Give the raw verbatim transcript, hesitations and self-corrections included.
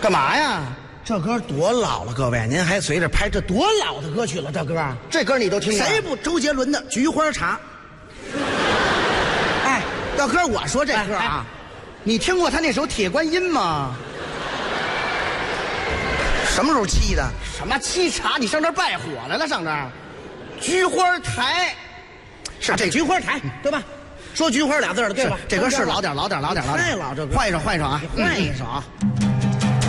干嘛呀？这歌多老了，各位，您还随着拍，这多老的歌曲了，这歌，这歌你都听过？谁不？周杰伦的《菊花茶》。哎，大哥，我说这歌啊，哎哎、你听过他那首《铁观音》吗？什么时候沏的？什么沏茶？你上这儿拜火来了？上这儿，菊花台，是这菊花台，对吧？说菊花俩字的，对吧？这歌是老点，老点，老点，老点。太老，这歌换一首，换一首啊，换一首啊。嗯